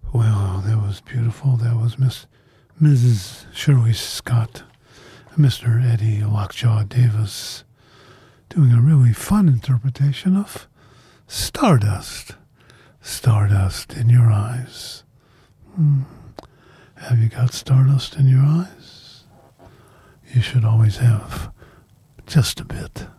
Well, that was beautiful. That was Mrs. Shirley Scott, Mr. Eddie Lockjaw Davis, doing a really fun interpretation of Stardust. Stardust in your eyes. Have you got stardust in your eyes? You should always have just a bit.